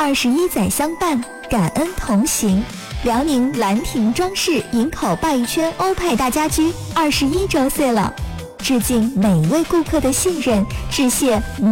21载相伴，感恩同行。辽宁兰亭装饰营口鲅鱼圈欧派大家居21周岁了，致敬每一位顾客的信任，致谢